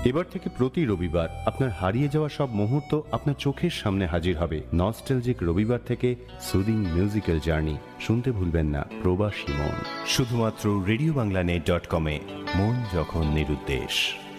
এবার থেকে প্রতি রবিবার আপনার হারিয়ে যাওয়া সব মুহূর্ত আপনার চোখের সামনে হাজির হবে। নস্টালজিক রবিবার থেকে সুদিং মিউজিক্যাল জার্নি শুনতে ভুলবেন না প্রবাসী মন, শুধুমাত্র রেডিওবাংলানেট.কমে। মন যখন নিরুদ্দেশ।